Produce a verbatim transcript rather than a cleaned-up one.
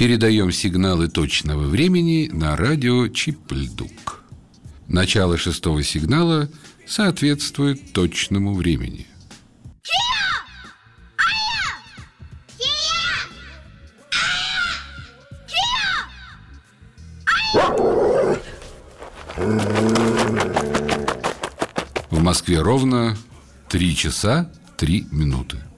Передаем сигналы точного времени на радио Чип-Льдук. Начало шестого сигнала соответствует точному времени. В Москве ровно три часа три минуты.